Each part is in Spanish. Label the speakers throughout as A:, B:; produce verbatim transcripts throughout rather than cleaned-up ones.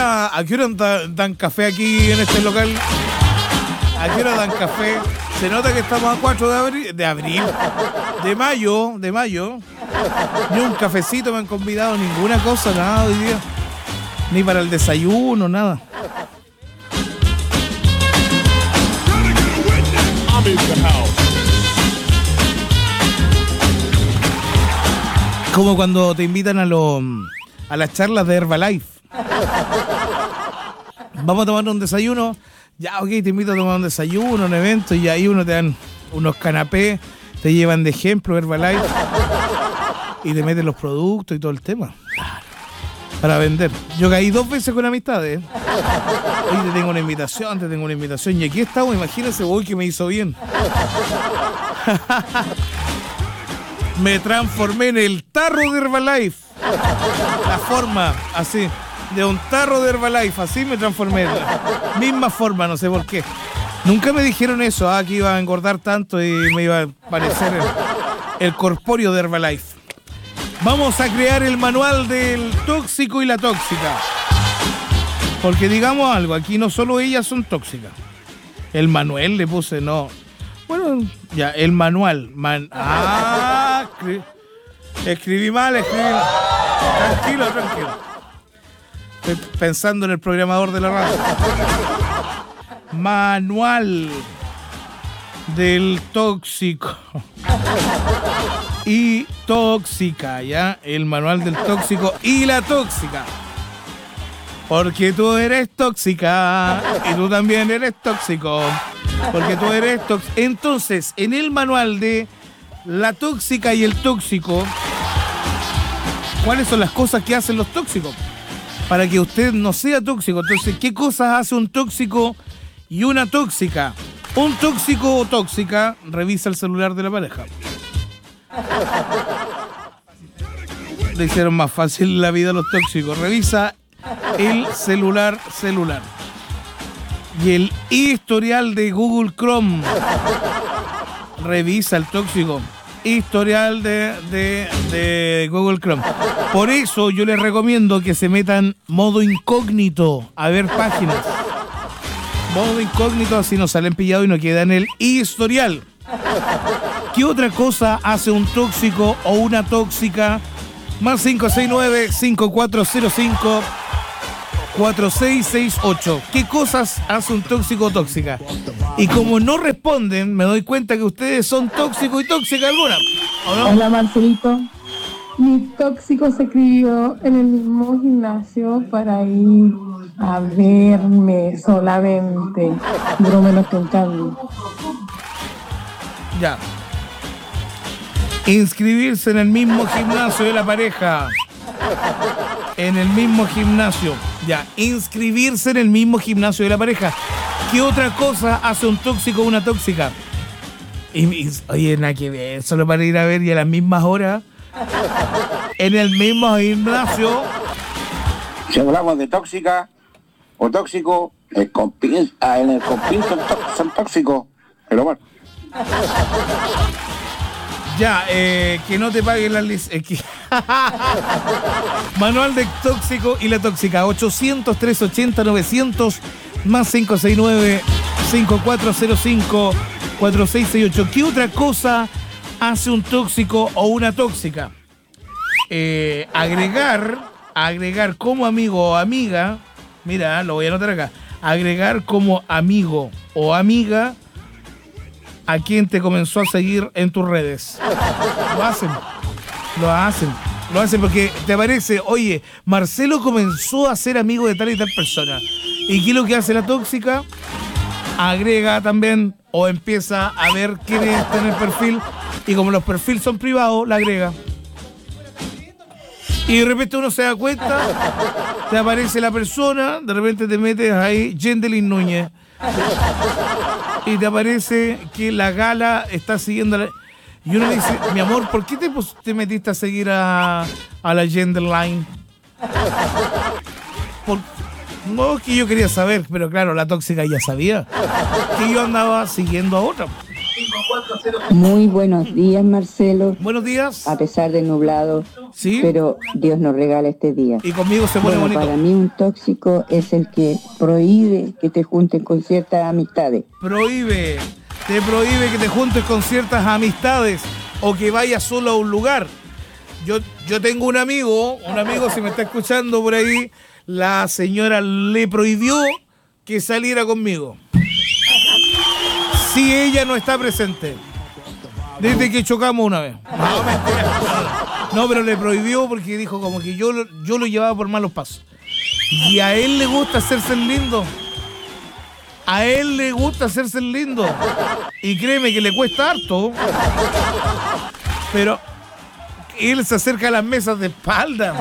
A: hora, a qué hora dan, dan café aquí en este local? ¿A qué hora dan café? Se nota que estamos a cuatro de abril, de abril, de mayo, de mayo. Ni un cafecito me han convidado, ninguna cosa, nada hoy día. Ni para el desayuno, nada. Como cuando te invitan a los a las charlas de Herbalife. Vamos a tomar un desayuno. Ya, ok, te invito a tomar un desayuno, un evento, y ahí uno te dan unos canapés, te llevan de ejemplo Herbalife y te meten los productos y todo el tema. Claro. Para vender. Yo caí dos veces con amistades. ¿eh? Hoy te tengo una invitación, te tengo una invitación. Y aquí estamos, imagínense, hoy que me hizo bien. Me transformé en el tarro de Herbalife. La forma, así. De un tarro de Herbalife, así me transformé. Misma forma, no sé por qué. Nunca me dijeron eso, ah, que iba a engordar tanto y me iba a parecer el, el corpóreo de Herbalife. Vamos a crear el manual del tóxico y la tóxica. Porque digamos algo, aquí no solo ellas son tóxicas. El manual le puse, no. Bueno, ya, el manual. Man, ah, escri- escribí mal, escribí mal. Tranquilo, tranquilo. Estoy pensando en el programador de la radio. Manual del tóxico y tóxica, ¿ya? El manual del tóxico y la tóxica. Porque tú eres tóxica y tú también eres tóxico. Porque tú eres tóxico. Entonces, en el manual de la tóxica y el tóxico, ¿cuáles son las cosas que hacen los tóxicos? Para que usted no sea tóxico. Entonces, ¿qué cosas hace un tóxico y una tóxica? Un tóxico o tóxica revisa el celular de la pareja. Le hicieron más fácil la vida a los tóxicos. Revisa el celular celular. Y el historial de Google Chrome. Revisa el tóxico. Historial de, de, de Google Chrome. Por eso yo les recomiendo que se metan modo incógnito a ver páginas. Modo incógnito, así no salen pillados y no queda en el historial. ¿Qué otra cosa hace un tóxico o una tóxica? Más cinco seis nueve, cinco cuatro cero cinco, cuatro seis seis ocho. ¿Qué cosas hace un tóxico o tóxica? Y como no responden, me doy cuenta que ustedes son tóxicos y tóxicas alguna. ¿O no?
B: Hola, Marcelito. Mi tóxico se escribió en el mismo gimnasio para ir a verme solamente. Duró menos que un cambio.
A: Ya. Inscribirse en el mismo gimnasio de la pareja. En el mismo gimnasio. Ya. Inscribirse en el mismo gimnasio de la pareja. ¿Qué otra cosa hace un tóxico o una tóxica? Y, y, oye, nada que ver. Solo para ir a ver y a las mismas horas. En el mismo gimnasio.
C: Si hablamos de tóxica o tóxico, el compin, ah, en el compin son, tó- son tóxicos. Pero bueno.
A: Ya, eh, que no te paguen las licencias. Manual de tóxico y la tóxica. ochocientos, trescientos ochenta, novecientos más cinco seis nueve, cinco cuatro cero cinco, cuatro seis seis ocho. ¿Qué otra cosa hace un tóxico o una tóxica? Eh, agregar, agregar como amigo o amiga. Mira, lo voy a anotar acá. Agregar como amigo o amiga a quien te comenzó a seguir en tus redes. Lo hacen, lo hacen, lo hacen porque te aparece, oye, Marcelo comenzó a ser amigo de tal y tal persona. ¿Y qué es lo que hace la tóxica? Agrega también o empieza a ver quién está en el perfil y como los perfiles son privados, la agrega. Y de repente uno se da cuenta, te aparece la persona, de repente te metes ahí, Yendelin Núñez. Y te aparece que la gala está siguiendo a la... Y uno le dice, mi amor, ¿por qué te, pues, te metiste a seguir a, a la Genderline? Por... No, que yo quería saber, pero claro, la tóxica ya sabía que yo andaba siguiendo a otra.
D: Muy buenos días, Marcelo.
A: Buenos días.
D: A pesar de nublado,
A: ¿Sí?
D: pero Dios nos regala este día.
A: Y conmigo se pone
D: Bueno,
A: bonito.
D: para mí un tóxico es el que prohíbe que te junten con ciertas amistades.
A: Prohíbe, te prohíbe que te juntes con ciertas amistades o que vayas solo a un lugar. Yo, yo tengo un amigo, un amigo si me está escuchando por ahí, la señora le prohibió que saliera conmigo. Si ella no está presente. Desde que chocamos una vez. No, mentira. No, pero le prohibió porque dijo como que yo, lo- yo lo llevaba por malos pasos. Y a él le gusta hacerse el lindo. A él le gusta hacerse el lindo. Y créeme que le cuesta harto. Pero él se acerca a las mesas de espalda.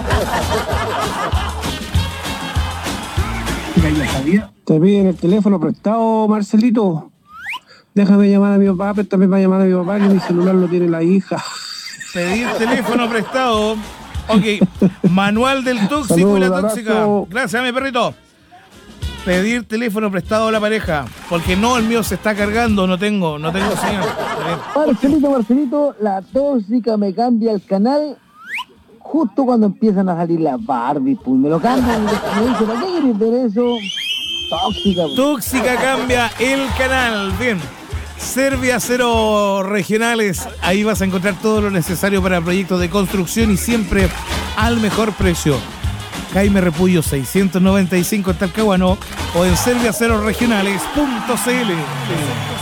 E: Te piden el teléfono prestado, Marcelito. Déjame llamar a mi papá, pero también va a llamar a mi papá, que mi celular lo tiene la hija.
A: Pedir teléfono prestado. Ok. Manual del tóxico
E: Saludos,
A: y la
E: un
A: tóxica.
E: abrazo.
A: Gracias, mi perrito. Pedir teléfono prestado a la pareja. Porque no, el mío se está cargando. No tengo, no tengo señal. Está bien.
F: Marcelito, Marcelito, la tóxica me cambia el canal justo cuando empiezan a salir las Barbie, pues me lo cambian y me dicen, ¿para qué quieres ver eso? Tóxica, pues.
A: Tóxica cambia el canal. Bien. Serbia Acero Regionales. Ahí vas a encontrar todo lo necesario para proyectos de construcción y siempre al mejor precio. Jaime Repullo seiscientos noventa y cinco en Talcahuano o en serbiaceroregionales punto c l.